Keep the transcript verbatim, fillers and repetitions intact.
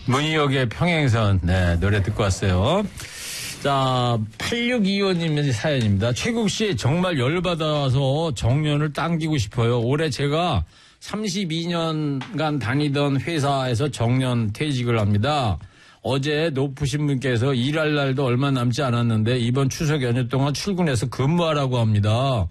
문희옥의 평행선, 네, 노래 듣고 왔어요. 자, 팔육이오님의 사연입니다. 최국 씨, 정말 열받아서 정년을 당기고 싶어요. 올해 제가 삼십이 년간 다니던 회사에서 정년 퇴직을 합니다. 어제 높으신 분께서 일할 날도 얼마 남지 않았는데 이번 추석 연휴 동안 출근해서 근무하라고 합니다.